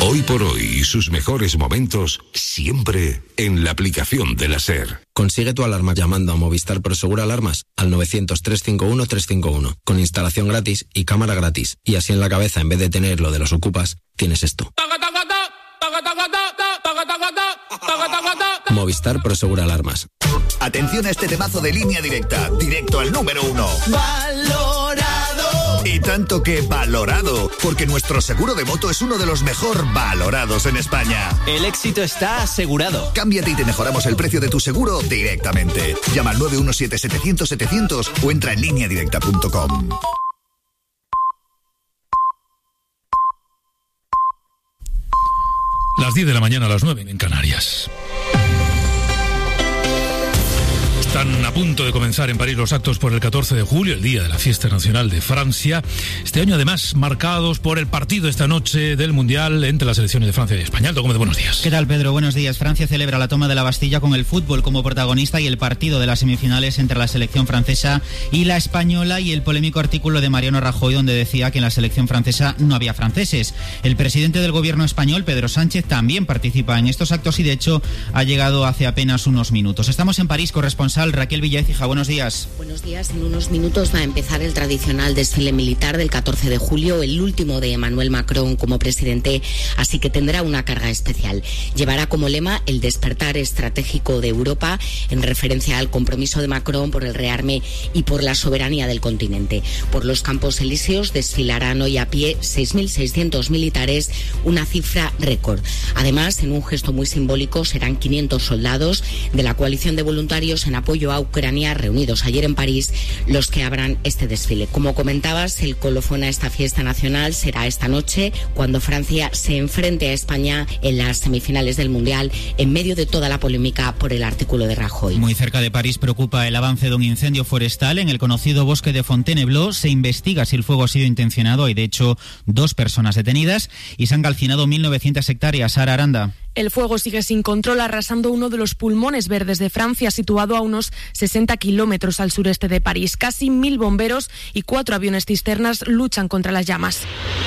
Hoy por hoy y sus mejores momentos siempre en la aplicación de la SER. Consigue tu alarma llamando a Movistar Prosegur Alarmas al 900-351-351 con instalación gratis y cámara gratis. Y así en la cabeza, en vez de tener lo de los ocupas, tienes esto. Movistar Prosegur Alarmas. Atención a este temazo de Línea Directa, directo al número 1. ¡Valorado! Y tanto que valorado, porque nuestro seguro de moto es uno de los mejor valorados en España. El éxito está asegurado. Cámbiate y te mejoramos el precio de tu seguro directamente. Llama al 917-700-700 o entra en lineadirecta.com. Las 10 de la mañana a las 9 en Canarias. Están a punto de comenzar en París los actos por el 14 de julio, el Día de la Fiesta Nacional de Francia. Este año, además, marcados por el partido esta noche del Mundial entre las selecciones de Francia y España. Aldo Gómez, buenos días. ¿Qué tal, Pedro? Buenos días. Francia celebra la toma de la Bastilla con el fútbol como protagonista y el partido de las semifinales entre la selección francesa y la española, y el polémico artículo de Mariano Rajoy donde decía que en la selección francesa no había franceses. El presidente del gobierno español, Pedro Sánchez, también participa en estos actos y, de hecho, ha llegado hace apenas unos minutos. Estamos en París, corresponsal Raquel Villaécija, buenos días. Buenos días. En unos minutos va a empezar el tradicional desfile militar del 14 de julio, el último de Emmanuel Macron como presidente, así que tendrá una carga especial. Llevará como lema el despertar estratégico de Europa, en referencia al compromiso de Macron por el rearme y por la soberanía del continente. Por los Campos Elíseos desfilarán hoy a pie 6.600 militares, una cifra récord. Además, en un gesto muy simbólico, serán 500 soldados de la coalición de voluntarios en apoyo a Ucrania, reunidos ayer en París, los que abran este desfile. Como comentabas, el colofón a esta fiesta nacional será esta noche, cuando Francia se enfrente a España en las semifinales del Mundial, en medio de toda la polémica por el artículo de Rajoy. Muy cerca de París preocupa el avance de un incendio forestal en el conocido bosque de Fontainebleau. Se investiga si el fuego ha sido intencionado. Hay, de hecho, 2 personas detenidas y se han calcinado 1.900 hectáreas. Sara Aranda. El fuego sigue sin control, arrasando uno de los pulmones verdes de Francia, situado a unos 60 kilómetros al sureste de París. Casi 1.000 bomberos y 4 aviones cisternas luchan contra las llamas.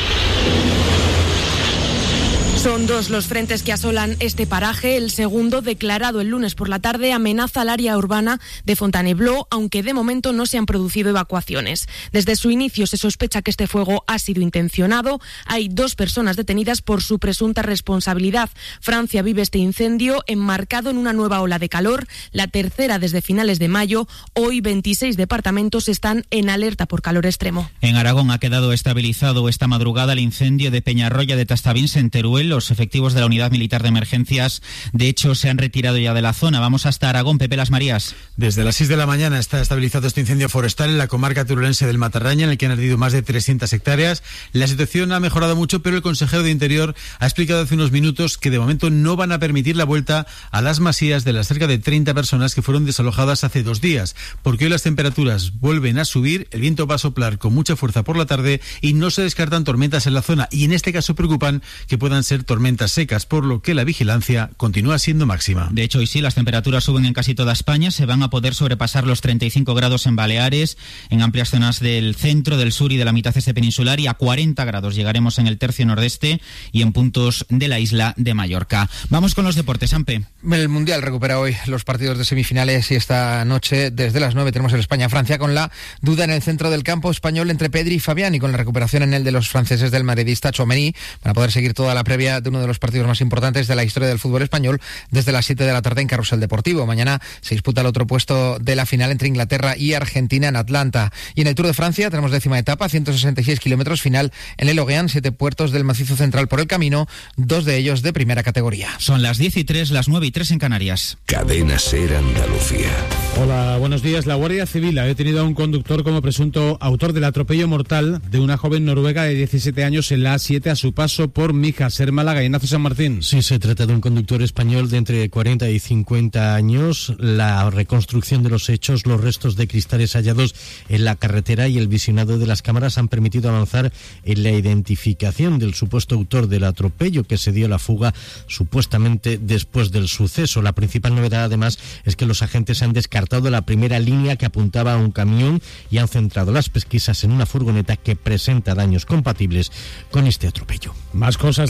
Son 2 los frentes que asolan este paraje. El segundo, declarado el lunes por la tarde, amenaza al área urbana de Fontainebleau, aunque de momento no se han producido evacuaciones. Desde su inicio se sospecha que este fuego ha sido intencionado. Hay 2 personas detenidas por su presunta responsabilidad. Francia vive este incendio enmarcado en una nueva ola de calor, la tercera desde finales de mayo. Hoy 26 departamentos están en alerta por calor extremo. En Aragón ha quedado estabilizado esta madrugada el incendio de Peñarroya de Tastavins, en Teruel. Los efectivos de la Unidad Militar de Emergencias, de hecho, se han retirado ya de la zona. Vamos hasta Aragón. Pepe Las Marías. Desde las 6 de la mañana está estabilizado este incendio forestal en la comarca teruelense del Matarraña, en el que han ardido más de 300 hectáreas. La situación ha mejorado mucho, pero el consejero de Interior ha explicado hace unos minutos que de momento no van a permitir la vuelta a las masías de las cerca de 30 personas que fueron desalojadas hace 2 días, porque hoy las temperaturas vuelven a subir, el viento va a soplar con mucha fuerza por la tarde y no se descartan tormentas en la zona, y en este caso preocupan que puedan ser tormentas secas, por lo que la vigilancia continúa siendo máxima. De hecho, hoy sí, las temperaturas suben en casi toda España. Se van a poder sobrepasar los 35 grados en Baleares, en amplias zonas del centro, del sur y de la mitad este peninsular, y a 40 grados llegaremos en el tercio nordeste y en puntos de la isla de Mallorca. Vamos con los deportes, Ampe. El Mundial recupera hoy los partidos de semifinales y esta noche desde las 9 tenemos el España-Francia, con la duda en el centro del campo español entre Pedri y Fabián, y con la recuperación en el de los franceses del madridista Tchouaméni, para poder seguir toda la previa de uno de los partidos más importantes de la historia del fútbol español desde las 7 de la tarde en Carrusel Deportivo. Mañana se disputa el otro puesto de la final entre Inglaterra y Argentina en Atlanta. Y en el Tour de Francia tenemos 10ª etapa, 166 kilómetros, final en El Oguean, 7 puertos del macizo central por el camino, 2 de ellos de primera categoría. Son las 10:03, las 9:03 en Canarias. Cadena SER Andalucía. Hola, buenos días. La Guardia Civil ha detenido a un conductor como presunto autor del atropello mortal de una joven noruega de 17 años en la A7 a su paso por Mijas, Ser Málaga. Ignacio San Martín. Sí, se trata de un conductor español de entre 40 y 50 años. La reconstrucción de los hechos, los restos de cristales hallados en la carretera y el visionado de las cámaras han permitido avanzar en la identificación del supuesto autor del atropello, que se dio la fuga supuestamente después del suceso. La principal novedad, además, es que los agentes han descartado la primera línea que apuntaba a un camión y han centrado las pesquisas en una furgoneta que presenta daños compatibles con este atropello. Más cosas. La Federación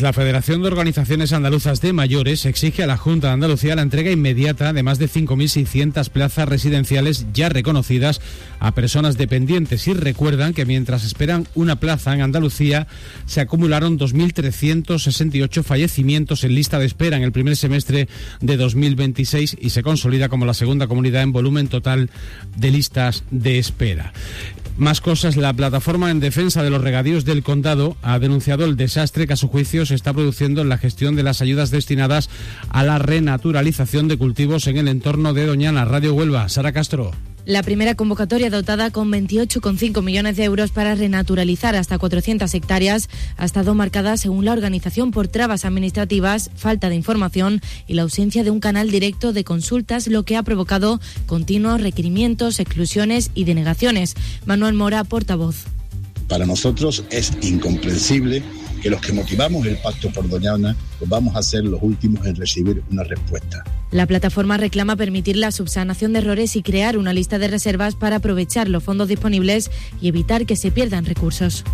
Federación de Organizaciones Andaluzas de Mayores exige a la Junta de Andalucía la entrega inmediata de más de 5.600 plazas residenciales ya reconocidas a personas dependientes, y recuerdan que mientras esperan una plaza en Andalucía se acumularon 2.368 fallecimientos en lista de espera en el primer semestre de 2026 y se consolida como la segunda comunidad en volumen total de listas de espera. Más cosas, la plataforma en defensa de los regadíos del Condado ha denunciado el desastre que a su juicio se está produciendo en la gestión de las ayudas destinadas a la renaturalización de cultivos en el entorno de Doñana. Radio Huelva, Sara Castro. La primera convocatoria dotada con 28,5 millones de euros para renaturalizar hasta 400 hectáreas ha estado marcada, según la organización, por trabas administrativas, falta de información y la ausencia de un canal directo de consultas, lo que ha provocado continuos requerimientos, exclusiones y denegaciones. Manuel Mora, portavoz. Para nosotros es incomprensible que los que motivamos el pacto por Doñana pues vamos a ser los últimos en recibir una respuesta. La plataforma reclama permitir la subsanación de errores y crear una lista de reservas para aprovechar los fondos disponibles y evitar que se pierdan recursos.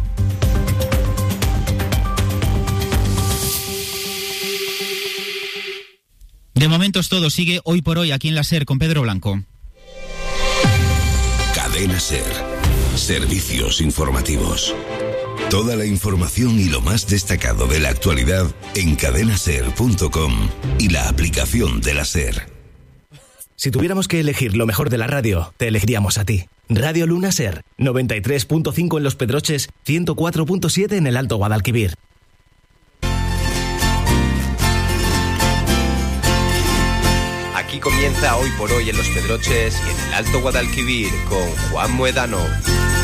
De momento es todo. Sigue Hoy por Hoy aquí en la SER con Pedro Blanco. Cadena SER. Servicios informativos. Toda la información y lo más destacado de la actualidad en cadenaser.com y la aplicación de la SER. Si tuviéramos que elegir lo mejor de la radio, te elegiríamos a ti. Radio Luna SER, 93.5 en Los Pedroches, 104.7 en el Alto Guadalquivir. Aquí comienza Hoy por Hoy en Los Pedroches y en el Alto Guadalquivir con Juan Muedano.